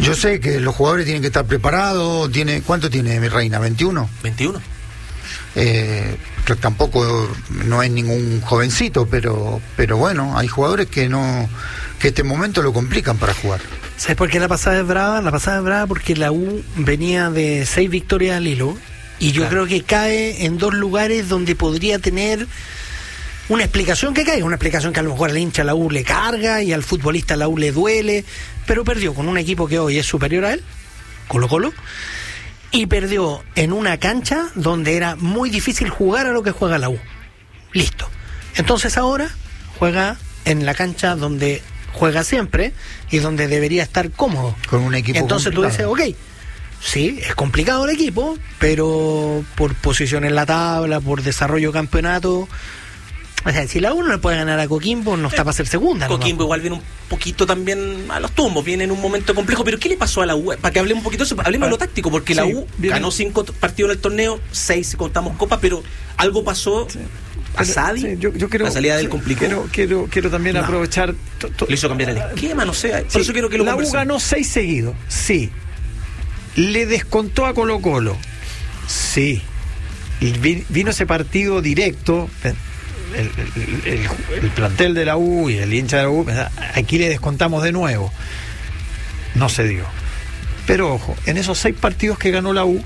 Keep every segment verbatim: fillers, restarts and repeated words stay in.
Yo sé que los jugadores tienen que estar preparados. Tiene, ¿cuánto tiene mi reina? ¿veintiuno? veintiuno. Eh, tampoco no es ningún jovencito, pero pero bueno, hay jugadores que no que este momento lo complican para jugar. ¿Sabes por qué la pasada es brava? La pasada es brava porque la U venía de seis victorias al hilo y yo claro. creo que cae en dos lugares donde podría tener una explicación que caiga, una explicación que a lo mejor al hincha la U le carga y al futbolista la U le duele, pero perdió con un equipo que hoy es superior a él, Colo Colo, y perdió en una cancha donde era muy difícil jugar a lo que juega la U. Listo. Entonces ahora juega en la cancha donde juega siempre y donde debería estar cómodo. Con un equipo Entonces complicado. Tú dices, ok, sí, es complicado el equipo, pero por posición en la tabla, por desarrollo de campeonato... O sea, si la U no le puede ganar a Coquimbo, no está para ser segunda. Coquimbo ¿no? igual viene un poquito también a los tumbos, viene en un momento complejo. Pero ¿qué le pasó a la U? Para que hablemos un poquito de eso, hablemos de lo táctico, porque sí, la U viene... ganó cinco partidos en el torneo, seis si contamos Copa, pero algo pasó sí. a Sadi, sí, yo, yo quiero, la salida sí, del complicó. Quiero, quiero, quiero también no. aprovechar... To, to, le hizo cambiar el esquema, no sé, por sí, eso quiero que lo La conversen. U ganó seis seguidos, sí. Le descontó a Colo Colo, sí. Y vino ese partido directo... El, el, el, el plantel de la U y el hincha de la U, aquí le descontamos de nuevo. No se dio. Pero ojo, en esos seis partidos que ganó la U,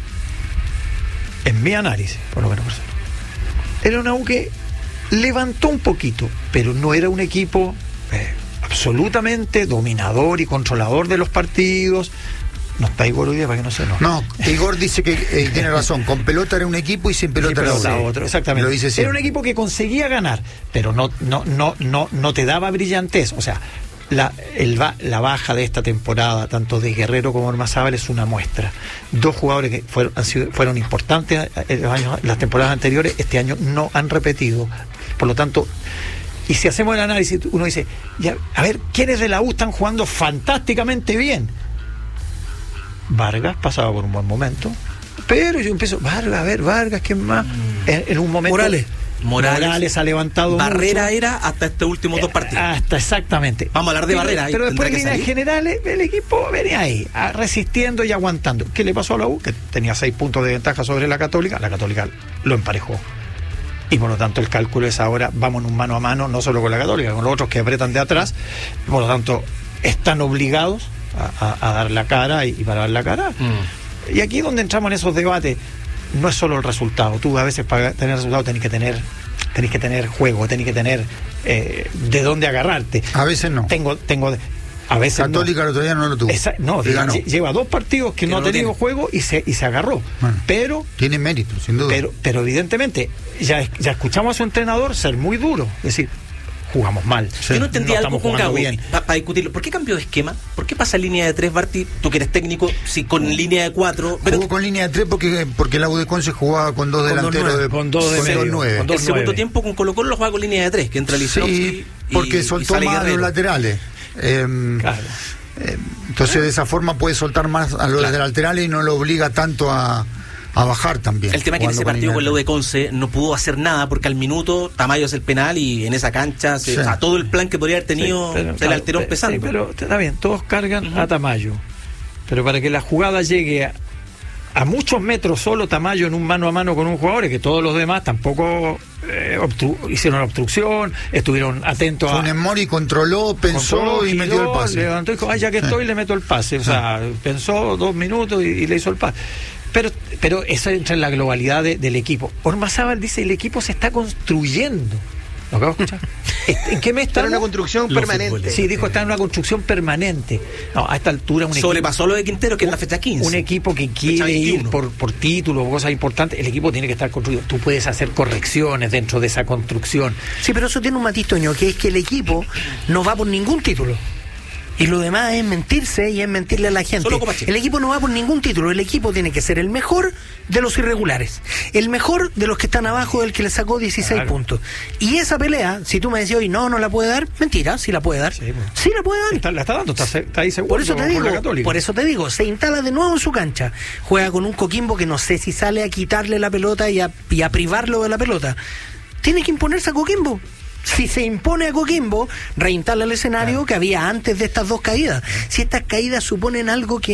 en mi análisis, por lo menos, era una U que levantó un poquito, pero no era un equipo eh, absolutamente dominador y controlador de los partidos. No está Igor hoy día para que no se enoje. No, Igor dice que eh, tiene razón. Con pelota era un equipo y sin pelota, sin pelota era otro. otro. Exactamente. Lo dice era un equipo que conseguía ganar, pero no, no, no, no, no te daba brillantez. O sea, la, el, la baja de esta temporada, tanto de Guerrero como Ormazábal, es una muestra. Dos jugadores que fueron, han sido, fueron importantes en los años, las temporadas anteriores, este año no han repetido. Por lo tanto, y si hacemos el análisis, uno dice, ya, a ver, ¿quiénes de la U están jugando fantásticamente bien? Vargas pasaba por un buen momento, pero yo empiezo, Vargas, a ver, Vargas, ¿quién más? En, en un momento Morales. Morales, Morales ha levantado Barrera mucho. era hasta estos últimos dos partidos. Hasta exactamente. Vamos a hablar de pero, Barrera. Pero después en líneas generales el equipo venía ahí, resistiendo y aguantando. ¿Qué le pasó a la U? Que tenía seis puntos de ventaja sobre la Católica. La Católica lo emparejó. Y por lo tanto el cálculo es ahora, vamos en un mano a mano, no solo con la Católica, con los otros que apretan de atrás. Por lo tanto, están obligados A, a, a dar la cara y, y para dar la cara. Mm. Y aquí es donde entramos en esos debates. No es solo el resultado. Tú a veces para tener resultado tenés que tener tenés que tener juego, tenés que tener eh, de dónde agarrarte. A veces no. Tengo, tengo a veces Católica no. el otro día no lo tuvo. Esa, no, lleva dos partidos que, que no ha tenido tiene. juego y se y se agarró. Bueno, pero tiene mérito, sin duda. Pero, pero evidentemente ya, ya escuchamos a su entrenador ser muy duro. Es decir, jugamos mal. Sí. Yo no entendía no algo con Gago para pa discutirlo. ¿Por qué cambió de esquema? ¿Por qué pasa línea de tres, Barty? Tú que eres técnico, si con mm. línea de cuatro. Pero jugó con línea de tres porque, porque la U de Conce jugaba con dos con delanteros dos de, con dos de con medio, dos nueve. Con dos el nueve. Segundo tiempo con Colo Colo lo jugaba con línea de tres, que entra Lisowski. Sí, porque y, soltó y más a los laterales. Eh, claro. eh, entonces de esa forma puede soltar más a los claro. laterales y no lo obliga tanto a a bajar también. El tema es que en ese partido con la U de Conce no pudo hacer nada porque al minuto Tamayo hace el penal y en esa cancha se, sí. o sea, todo el plan que podría haber tenido sí, pero, se claro, le alteró empezando. Sí, pero está bien, todos cargan uh-huh. a Tamayo, pero para que la jugada llegue a, a muchos metros solo Tamayo en un mano a mano con un jugador, y que todos los demás tampoco eh, obtru- hicieron la obstrucción, estuvieron atentos a... Funes Mori controló, pensó controló, y giró, metió el pase. Levantó y dijo, ah, ya que sí. estoy, le meto el pase. O sí. sea, pensó dos minutos y, y le hizo el pase. Pero, pero eso entra en la globalidad de, del equipo. Ormazábal dice, el equipo se está construyendo. ¿Lo acabo de escuchar? ¿En qué mes está? Está en una construcción Los permanente. Sí, dijo, está en una construcción permanente. No, a esta altura un sobrepasó equipo, lo de Quintero, que es la fecha quince. Un equipo que quiere ir por, por títulos o cosas importantes, el equipo tiene que estar construido. Tú puedes hacer correcciones dentro de esa construcción. Sí, pero eso tiene un matiz, Toño, que es que el equipo no va por ningún título. Y lo demás es mentirse y es mentirle a la gente. El equipo no va por ningún título. El equipo tiene que ser el mejor de los irregulares, el mejor de los que están abajo, del que le sacó dieciséis claro. puntos. Y esa pelea, si tú me decías hoy no, no la puede dar, mentira, sí la puede dar. Sí, bueno. sí la puede dar. Está, la está dando, está, está ahí seguro. Por eso te digo, por eso te digo, se instala de nuevo en su cancha. Juega con un Coquimbo que no sé si sale a quitarle la pelota y a, y a privarlo de la pelota. Tiene que imponerse a Coquimbo. Si se impone a Coquimbo, reinstala el escenario claro. que había antes de estas dos caídas. Si estas caídas suponen algo que